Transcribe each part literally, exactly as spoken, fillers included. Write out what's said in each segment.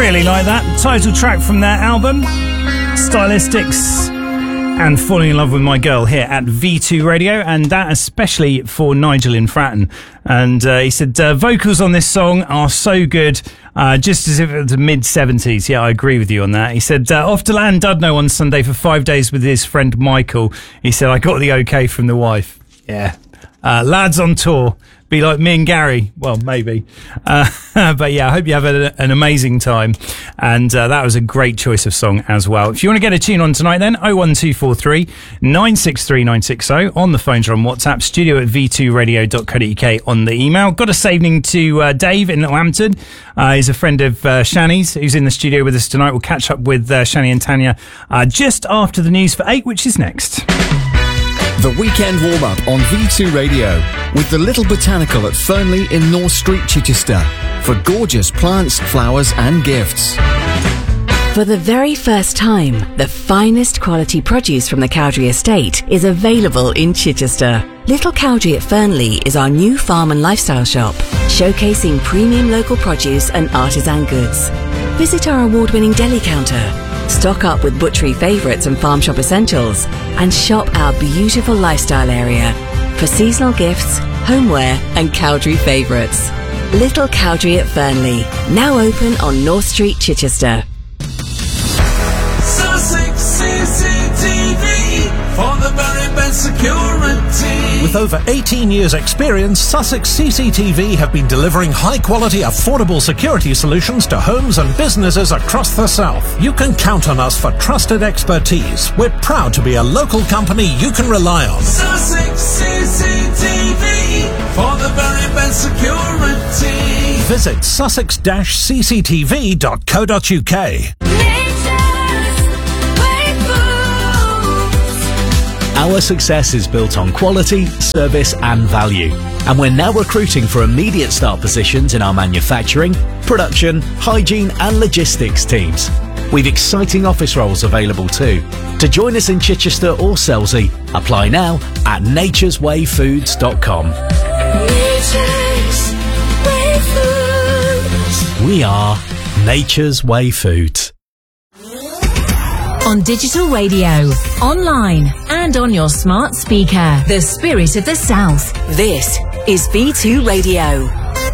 Really like that. Title track from their album, Stylistics, and Falling in Love with My Girl here at V two Radio, and that especially for Nigel in Fratton. And uh, he said, uh, vocals on this song are so good, uh, just as if it was the mid-seventies. Yeah, I agree with you on that. He said, uh, off to Llandudno on Sunday for five days with his friend Michael. He said, I got the okay from the wife. Yeah. Uh, lads on tour. Be like me and Gary. Well, maybe. Uh, but yeah, I hope you have a, an amazing time. And uh, that was a great choice of song as well. If you want to get a tune on tonight then, oh one two four three, nine six three nine six oh on the phones or on WhatsApp, studio at v two radio dot co dot uk on the email. Got a saving to uh, Dave in Littlehampton. Uh, he's a friend of uh, Shani's who's in the studio with us tonight. We'll catch up with uh, Shani and Tanya uh, just after the news for eight, which is next. The weekend warm-up on V two Radio with the Little Botanical at Fernley in North Street, Chichester, for gorgeous plants, flowers and gifts. For the very first time, the finest quality produce from the Cowdrey estate is available in Chichester. Little Cowdrey at Fernley is our new farm and lifestyle shop, showcasing premium local produce and artisan goods. Visit our award-winning deli counter, stock up with butchery favourites and farm shop essentials, and shop our beautiful lifestyle area for seasonal gifts, homeware and Cowdrey favourites. Little Cowdrey at Fernley, now open on North Street, Chichester. Sussex C C T V for the very best security. With over eighteen years experience, Sussex C C T V have been delivering high-quality, affordable security solutions to homes and businesses across the south. You can count on us for trusted expertise. We're proud to be a local company you can rely on. Sussex C C T V for the very best security. Visit sussex dash c c t v dot co dot u k. Our success is built on quality, service and value. And we're now recruiting for immediate start positions in our manufacturing, production, hygiene and logistics teams. We've exciting office roles available too. To join us in Chichester or Selsey, apply now at natures way foods dot com. We are Nature's Way Foods. On digital radio, online and on your smart speaker. The spirit of the South. This is V two Radio.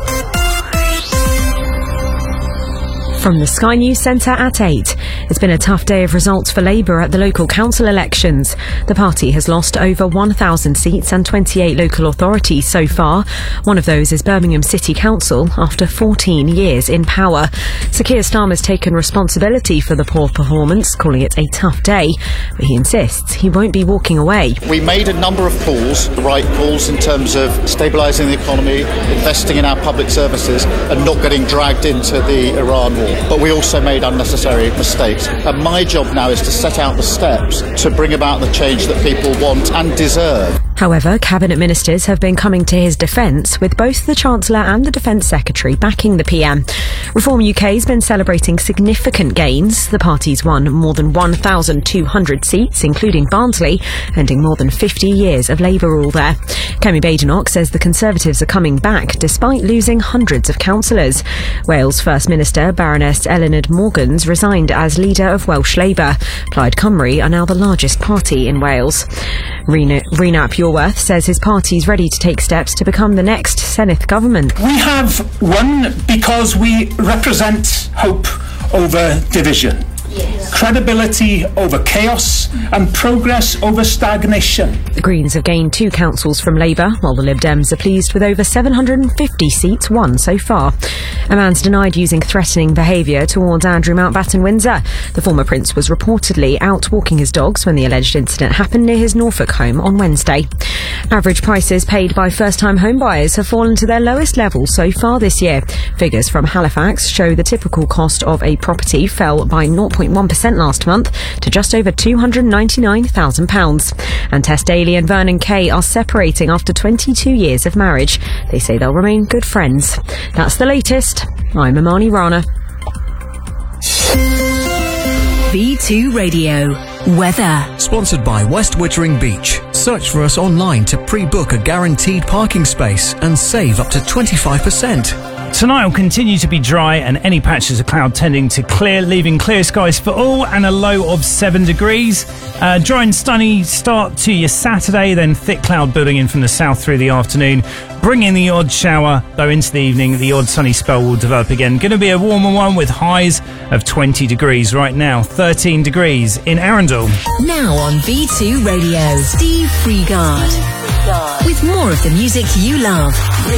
From the Sky News Centre at eight. It's been a tough day of results for Labour at the local council elections. The party has lost over one thousand seats and twenty-eight local authorities so far. One of those is Birmingham City Council after fourteen years in power. Sir Keir Starmer's taken responsibility for the poor performance, calling it a tough day, but he insists he won't be walking away. We made a number of calls, the right calls in terms of stabilising the economy, investing in our public services and not getting dragged into the Iran war. But we also made unnecessary mistakes. And my job now is to set out the steps to bring about the change that people want and deserve. However, Cabinet Ministers have been coming to his defence, with both the Chancellor and the Defence Secretary backing the P M. Reform U K has been celebrating significant gains. The party's won more than one thousand two hundred seats, including Barnsley, ending more than fifty years of Labour rule there. Kemi Badenoch says the Conservatives are coming back despite losing hundreds of councillors. Wales First Minister Baroness Eleanor Morgans resigned as leader of Welsh Labour. Plaid Cymru are now the largest party in Wales. Rena, Rena Pureworth says his party's ready to take steps to become the next Senedd government. We have won because we represent hope over division. Yes. Credibility over chaos and progress over stagnation. The Greens have gained two councils from Labour, while the Lib Dems are pleased with over seven hundred fifty seats won so far. A man's denied using threatening behaviour towards Andrew Mountbatten Windsor. The former prince was reportedly out walking his dogs when the alleged incident happened near his Norfolk home on Wednesday. Average prices paid by first-time homebuyers have fallen to their lowest level so far this year. Figures from Halifax show the typical cost of a property fell by zero point one percent last month to just over two hundred ninety-nine thousand pounds. And Tess Daly and Vernon Kay are separating after twenty-two years of marriage. They say they'll remain good friends. That's the latest. I'm Imani Rana. V two Radio. Weather. Sponsored by West Wittering Beach. Search for us online to pre-book a guaranteed parking space and save up to twenty-five percent. Tonight will continue to be dry and any patches of cloud tending to clear, leaving clear skies for all and a low of seven degrees. Uh, dry and sunny start to your Saturday, then thick cloud building in from the south through the afternoon, bringing the odd shower, though into the evening the odd sunny spell will develop again. Going to be a warmer one with highs of twenty degrees. Right now, thirteen degrees in Arundel. Now on V two Radio, Steve Freegard. With more of the music you love.